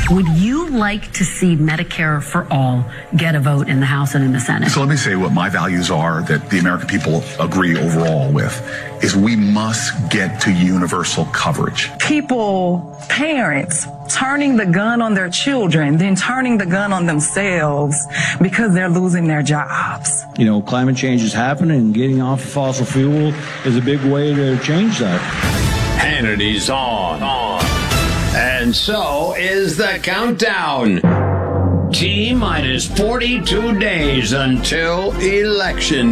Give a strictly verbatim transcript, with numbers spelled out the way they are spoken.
Would you like to see Medicare for all get a vote in the House and in the Senate? So let me say what my values are that the American people agree overall with, is we must get to universal coverage. People, parents, turning the gun on their children, then turning the gun on themselves because they're losing their jobs. You know, climate change is happening, and getting off of fossil fuel is a big way to change that. Hannity's on. on. And so is the countdown. T minus forty-two days until Election